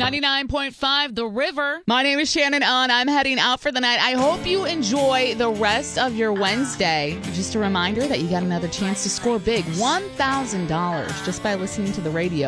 99.5 The River. My name is Shannon Ahn. I'm heading out for the night. I hope you enjoy the rest of your Wednesday. Just a reminder that you got another chance to score big, $1,000 just by listening to the radio.